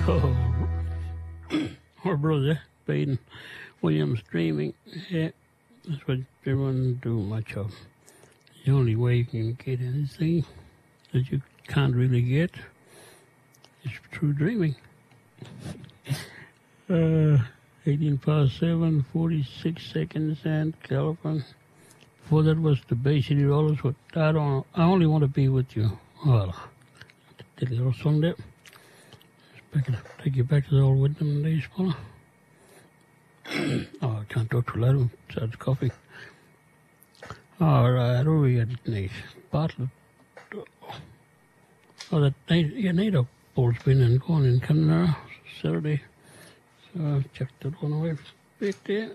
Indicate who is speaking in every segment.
Speaker 1: Oh, our brother, Baden Williams, Dreaming. Yeah, that's what everyone do much of. The only way you can get anything that you can't really get is through dreaming. 18 past 7, 46 seconds, and California. Before that was the Bay City Rollers with I Only Want to Be With You. Well, did a little song there. Take you back to the old Whitman days, fella. Oh, I can't talk too loud. Starts coughing. All right, where we at next? Bartlett. Oh, that NATO ball's been and gone in Canada Saturday. So I've checked that one away back there.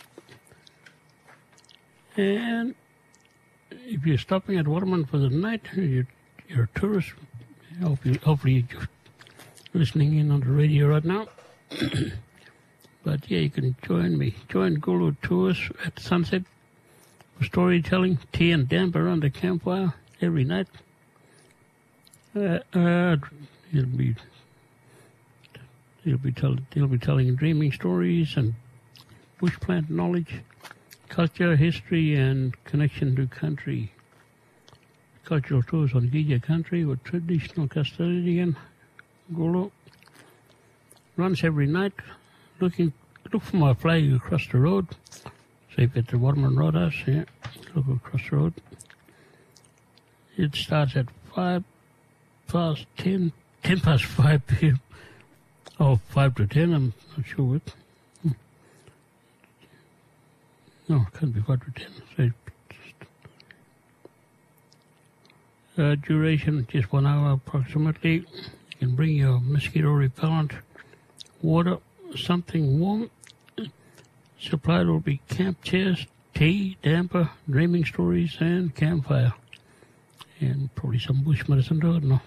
Speaker 1: And if you're stopping at Waterman for the night, you're a tourist. Hopefully you're listening in on the radio right now. But yeah, you can join me. Join Gulu Tours at sunset for storytelling, tea and damp around the campfire every night. He'll be telling dreaming stories and bush plant knowledge, culture, history, and connection to country. Cultural tours on Gija country with traditional custodian Gulu. Runs every night. Look for my flag across the road. So if it's the Waterman Roadhouse, yeah, look across the road. It starts at 10 past 5 p.m. Oh, 5 to 10, I'm not sure what. No, it can't be 5 to 10. So duration, just 1 hour approximately. You can bring your mosquito repellent, water, something warm. Supplied will be camp chairs, tea, damper, dreaming stories, and campfire. And probably some bush medicine too, I don't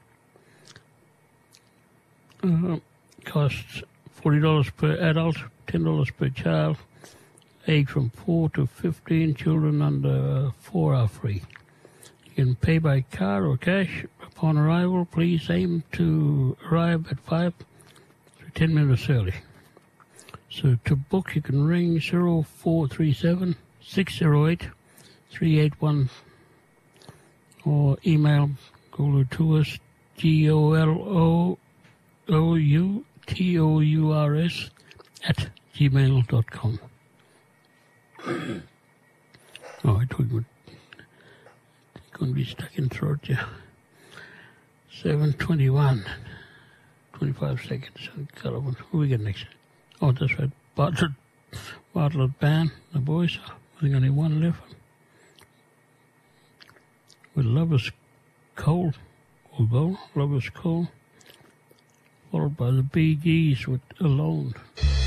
Speaker 1: know. Costs $40 per adult, $10 per child. Age from 4 to 15, children under 4 are free. You can pay by card or cash. Upon arrival, please aim to arrive at 5 to 10 minutes early. So to book, you can ring 0437 608 381 or email Gulu Tours, GOLOOTOURS @gmail.com. Oh, I told you it's going to be stuck in throat, yeah. 7:21, 25 seconds. Who we get next? Oh, that's right. Bartlett Band, the boys. I think only one left. With Lover's Cole, Lover's Cole, followed by the Bee Gees with Alone.